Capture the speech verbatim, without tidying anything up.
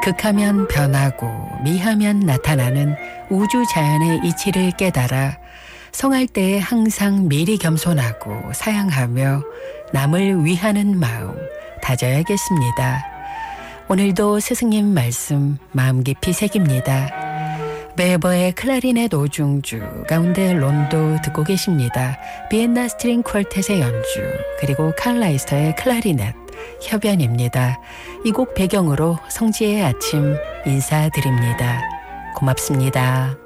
극하면 변하고 미하면 나타나는 우주 자연의 이치를 깨달아 성할 때에 항상 미리 겸손하고 사양하며 남을 위하는 마음 다져야겠습니다. 오늘도 스승님 말씀 마음 깊이 새깁니다. 베버의 클라리넷 오중주 가운데 론도 듣고 계십니다. 비엔나 스트링 퀄텟의 연주 그리고 칼 라이스터의 클라리넷 협연입니다. 이 곡 배경으로 성지의 아침 인사드립니다. 고맙습니다.